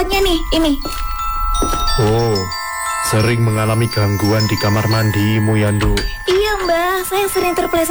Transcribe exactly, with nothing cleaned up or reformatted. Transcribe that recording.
tempatnya nih, ini. Oh, sering mengalami gangguan di kamar mandimu ya, Nduk? Iya, Mbah. Saya sering terpeleset